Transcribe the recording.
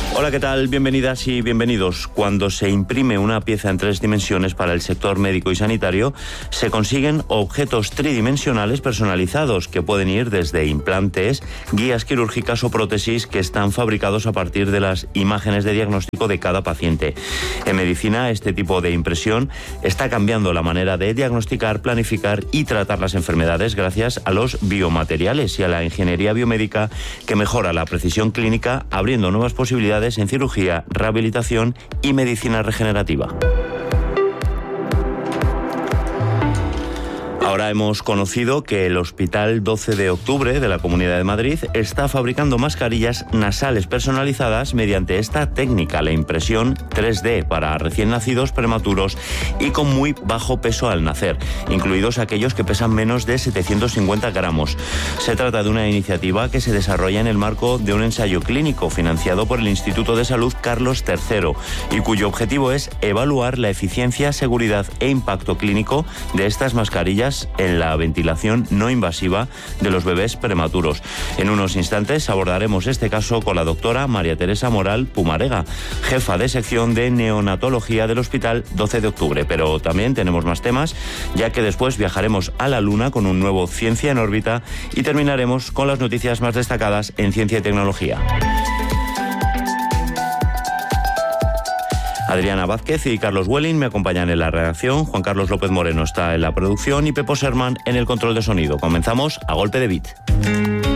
Hola, ¿qué tal? Bienvenidas y bienvenidos. Cuando se imprime una pieza en 3 dimensiones para el sector médico y sanitario, se consiguen objetos tridimensionales personalizados que pueden ir desde implantes, guías quirúrgicas o prótesis que están fabricados a partir de las imágenes de diagnóstico de cada paciente. En medicina, este tipo de impresión está cambiando la manera de diagnosticar, planificar y tratar las enfermedades gracias a los biomateriales y a la ingeniería biomédica que mejora la precisión clínica, abriendo nuevas posibilidades en cirugía, rehabilitación y medicina regenerativa. Ahora hemos conocido que el Hospital 12 de Octubre de la Comunidad de Madrid está fabricando mascarillas nasales personalizadas mediante esta técnica, la impresión 3D para recién nacidos, prematuros y con muy bajo peso al nacer, incluidos aquellos que pesan menos de 750 gramos. Se trata de una iniciativa que se desarrolla en el marco de un ensayo clínico financiado por el Instituto de Salud Carlos III y cuyo objetivo es evaluar la eficiencia, seguridad e impacto clínico de estas mascarillas en la ventilación no invasiva de los bebés prematuros. En unos instantes abordaremos este caso con la doctora María Teresa Moral Pumarega, jefa de sección de neonatología del Hospital 12 de Octubre. Pero también tenemos más temas, ya que después viajaremos a la Luna con un nuevo Ciencia en órbita y terminaremos con las noticias más destacadas en ciencia y tecnología. Adriana Vázquez y Carlos Welling me acompañan en la redacción, Juan Carlos López Moreno está en la producción y Pepo Serman en el control de sonido. Comenzamos a golpe de beat.